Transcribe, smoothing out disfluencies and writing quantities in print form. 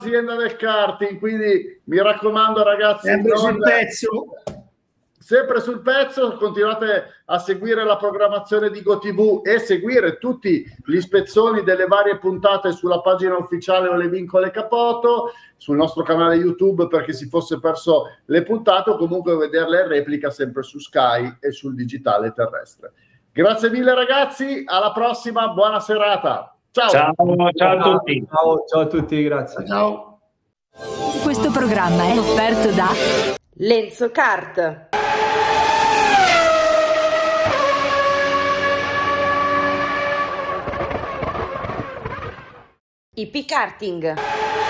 azienda del karting, quindi mi raccomando ragazzi, sempre sul pezzo. Sempre sul pezzo, continuate a seguire la programmazione di GoTV e seguire tutti gli spezzoni delle varie puntate sulla pagina ufficiale Ole Vincole Capoto, sul nostro canale YouTube per chi si fosse perso le puntate, o comunque vederle in replica sempre su Sky e sul digitale terrestre. Grazie mille ragazzi, alla prossima, buona serata. Ciao. Ciao a tutti. Ciao a tutti, grazie. Ciao. Questo programma è offerto da Lenzo Kart. IP Karting.